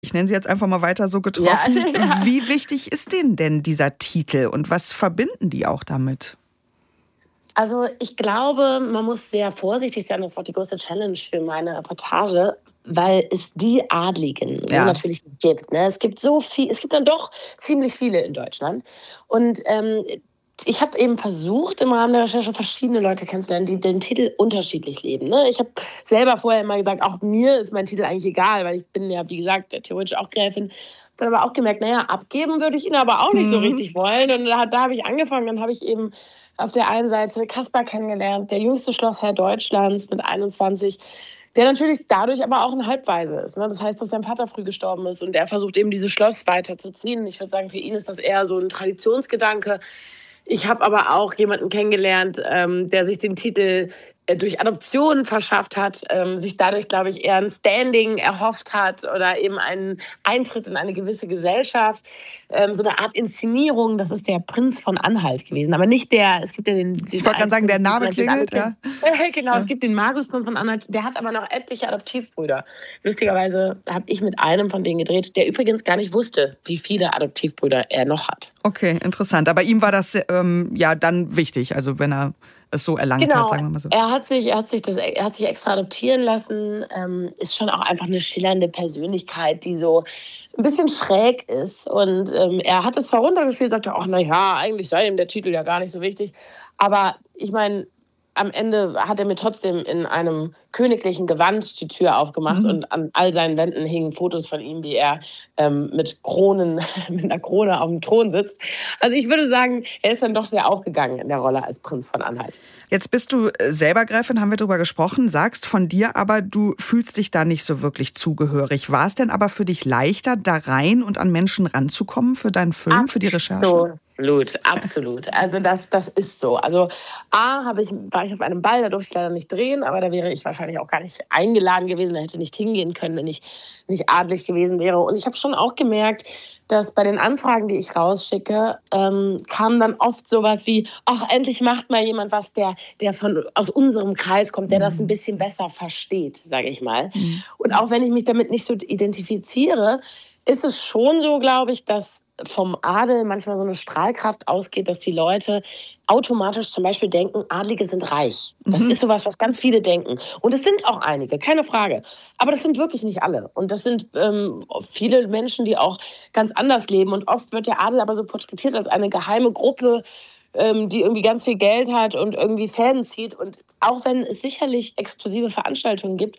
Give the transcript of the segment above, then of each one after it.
ich nenne sie jetzt einfach mal weiter so, getroffen. Ja. Wie wichtig ist denen denn dieser Titel und was verbinden die auch damit? Also ich glaube, man muss sehr vorsichtig sein. Das war die größte Challenge für meine Reportage, weil es die Adligen so natürlich gibt. Ne? Es gibt dann doch ziemlich viele in Deutschland. Und ich habe eben versucht, im Rahmen der Recherche verschiedene Leute kennenzulernen, die den Titel unterschiedlich leben. Ne? Ich habe selber vorher immer gesagt, auch mir ist mein Titel eigentlich egal, weil ich bin ja, wie gesagt, theoretisch auch Gräfin. Dann aber auch gemerkt, abgeben würde ich ihn aber auch nicht so richtig wollen. Und da habe ich angefangen, dann habe ich eben auf der einen Seite Kaspar kennengelernt, der jüngste Schlossherr Deutschlands mit 21, der natürlich dadurch aber auch ein Halbwaise ist. Ne? Das heißt, dass sein Vater früh gestorben ist und er versucht eben dieses Schloss weiterzuziehen. Ich würde sagen, für ihn ist das eher so ein Traditionsgedanke. Ich habe aber auch jemanden kennengelernt, der sich den Titel durch Adoption verschafft hat, sich dadurch, glaube ich, eher ein Standing erhofft hat oder eben einen Eintritt in eine gewisse Gesellschaft. So eine Art Inszenierung, das ist der Prinz von Anhalt gewesen. Aber nicht es gibt ja den ich wollte gerade sagen, der Name klingelt, ja. Genau, es gibt den Magus-Prinz von Anhalt, der hat aber noch etliche Adoptivbrüder. Lustigerweise habe ich mit einem von denen gedreht, der übrigens gar nicht wusste, wie viele Adoptivbrüder er noch hat. Okay, interessant. Aber ihm war das dann wichtig, also wenn er es so erlangt hat, sagen wir mal so. Er hat sich extra adoptieren lassen, ist schon auch einfach eine schillernde Persönlichkeit, die so ein bisschen schräg ist. Und er hat es zwar runtergespielt, sagte auch, eigentlich sei ihm der Titel ja gar nicht so wichtig. Aber ich meine, am Ende hat er mir trotzdem in einem königlichen Gewand die Tür aufgemacht und an all seinen Wänden hingen Fotos von ihm, wie er mit einer Krone auf dem Thron sitzt. Also ich würde sagen, er ist dann doch sehr aufgegangen in der Rolle als Prinz von Anhalt. Jetzt bist du selber Gräfin, haben wir drüber gesprochen, sagst von dir aber, du fühlst dich da nicht so wirklich zugehörig. War es denn aber für dich leichter, da rein und an Menschen ranzukommen für deinen Film, für die Recherche? Absolut. Also das ist so. Also war ich auf einem Ball, da durfte ich leider nicht drehen, aber da wäre ich wahrscheinlich auch gar nicht eingeladen gewesen, da hätte nicht hingehen können, wenn ich nicht adlig gewesen wäre. Und ich habe schon auch gemerkt, dass bei den Anfragen, die ich rausschicke, kam dann oft sowas wie, ach, endlich macht mal jemand was, der aus unserem Kreis kommt, der das ein bisschen besser versteht, sage ich mal. Und auch wenn ich mich damit nicht so identifiziere, ist es schon so, glaube ich, dass vom Adel manchmal so eine Strahlkraft ausgeht, dass die Leute automatisch zum Beispiel denken, Adlige sind reich. Das ist sowas, was ganz viele denken. Und es sind auch einige, keine Frage. Aber das sind wirklich nicht alle. Und das sind viele Menschen, die auch ganz anders leben. Und oft wird der Adel aber so porträtiert als eine geheime Gruppe, die irgendwie ganz viel Geld hat und irgendwie Fäden zieht. Und auch wenn es sicherlich exklusive Veranstaltungen gibt,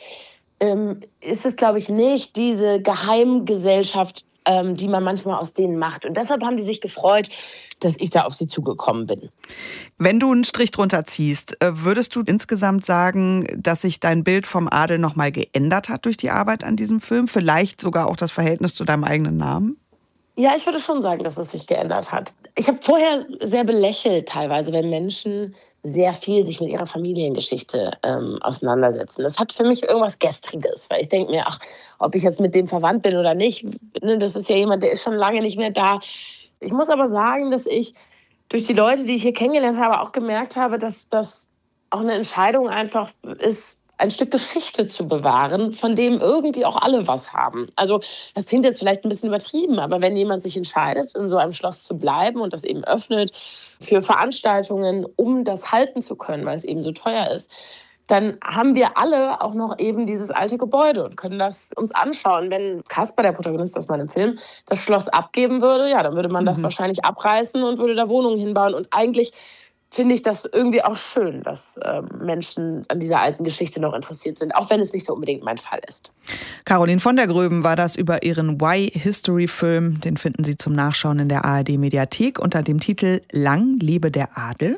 ist es, glaube ich, nicht diese Geheimgesellschaft, die man manchmal aus denen macht. Und deshalb haben die sich gefreut, dass ich da auf sie zugekommen bin. Wenn du einen Strich drunter ziehst, würdest du insgesamt sagen, dass sich dein Bild vom Adel nochmal geändert hat durch die Arbeit an diesem Film? Vielleicht sogar auch das Verhältnis zu deinem eigenen Namen? Ja, ich würde schon sagen, dass es sich geändert hat. Ich habe vorher sehr belächelt teilweise, wenn Menschen sehr viel sich mit ihrer Familiengeschichte auseinandersetzen. Das hat für mich irgendwas Gestriges, weil ich denke mir, ob ich jetzt mit dem verwandt bin oder nicht, ne, das ist ja jemand, der ist schon lange nicht mehr da. Ich muss aber sagen, dass ich durch die Leute, die ich hier kennengelernt habe, auch gemerkt habe, dass das auch eine Entscheidung einfach ist, ein Stück Geschichte zu bewahren, von dem irgendwie auch alle was haben. Also das klingt jetzt vielleicht ein bisschen übertrieben, aber wenn jemand sich entscheidet, in so einem Schloss zu bleiben und das eben öffnet für Veranstaltungen, um das halten zu können, weil es eben so teuer ist, dann haben wir alle auch noch eben dieses alte Gebäude und können das uns anschauen. Wenn Kaspar, der Protagonist aus meinem Film, das Schloss abgeben würde, ja, dann würde man das wahrscheinlich abreißen und würde da Wohnungen hinbauen. Und eigentlich finde ich das irgendwie auch schön, dass Menschen an dieser alten Geschichte noch interessiert sind, auch wenn es nicht so unbedingt mein Fall ist. Caroline von der Gröben war das über ihren Why-History-Film. Den finden Sie zum Nachschauen in der ARD-Mediathek unter dem Titel Lang lebe der Adel.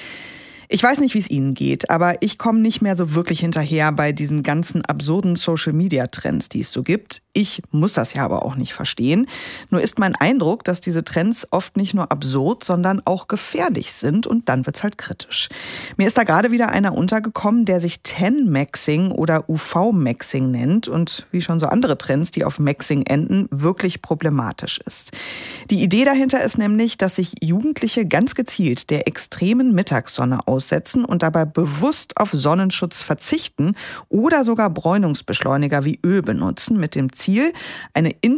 Ich weiß nicht, wie es Ihnen geht, aber ich komme nicht mehr so wirklich hinterher bei diesen ganzen absurden Social-Media-Trends, die es so gibt. Ich muss das ja aber auch nicht verstehen. Nur ist mein Eindruck, dass diese Trends oft nicht nur absurd, sondern auch gefährlich sind und dann wird's halt kritisch. Mir ist da gerade wieder einer untergekommen, der sich Ten-Maxing oder UV-Maxing nennt und wie schon so andere Trends, die auf Maxing enden, wirklich problematisch ist. Die Idee dahinter ist nämlich, dass sich Jugendliche ganz gezielt der extremen Mittagssonne aussetzen und dabei bewusst auf Sonnenschutz verzichten oder sogar Bräunungsbeschleuniger wie Öl benutzen, mit dem Ziel, eine